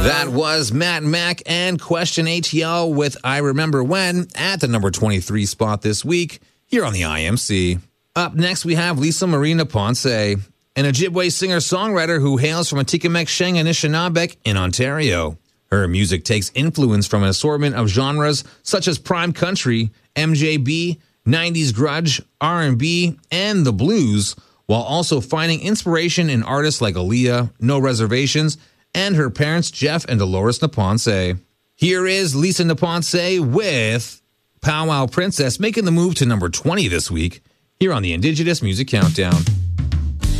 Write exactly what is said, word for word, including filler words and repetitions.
That was Matt Mack and Question A T L with I Remember When at the number twenty-three spot this week here on the I M C. Up next, we have Lisa Marina Ponce, an Ojibwe singer-songwriter who hails from Atikamekw and Anishinaabe in Ontario. Her music takes influence from an assortment of genres such as prime country, M J B, nineties grudge, R and B, and the blues, while also finding inspiration in artists like Aaliyah, No Reservations, and her parents, Jeff and Dolores Naponce. Here is Lisa Naponce with Powwow Princess, making the move to number twenty this week here on the Indigenous Music Countdown.